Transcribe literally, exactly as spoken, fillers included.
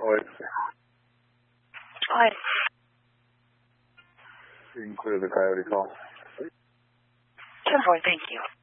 Oi. Oi. You can clear the coyote call. ten four, thank you.